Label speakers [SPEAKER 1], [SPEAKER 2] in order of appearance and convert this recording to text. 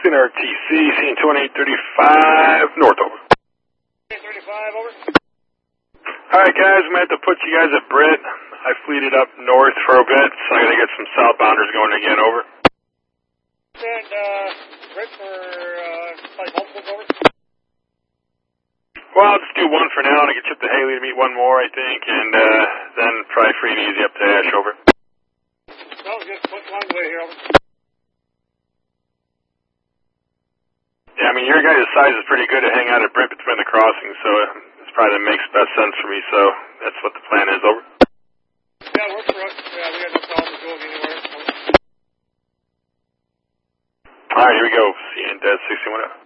[SPEAKER 1] RTC, scene 2835, north, over.
[SPEAKER 2] 35, over.
[SPEAKER 1] Alright guys, I'm going to have to put you guys at Britt. I fleeted up north for a bit, so I got to get some southbounders going again, over.
[SPEAKER 2] And, Britt for, like multiples, over.
[SPEAKER 1] Well, I'll just do one for now, and I can chip to Haley to meet one more, I think, and then probably free and easy up to Ash, over.
[SPEAKER 2] Sounds good. What's along the way here, over?
[SPEAKER 1] Yeah, I mean, your guys' size is pretty good to hang out at Britt between the crossings, so it's probably that makes best sense for me, so that's what the plan is, over.
[SPEAKER 2] Yeah, it works for us. Yeah, we got no problem going anywhere.
[SPEAKER 1] Alright, here we go. See you in 61.